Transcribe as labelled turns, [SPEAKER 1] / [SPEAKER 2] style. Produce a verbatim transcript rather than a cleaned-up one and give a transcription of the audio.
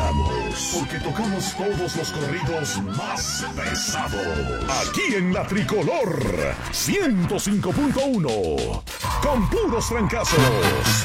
[SPEAKER 1] paramos, porque tocamos todos los corridos más pesados. Aquí en la Tricolor ciento cinco punto uno, con puros trancazos.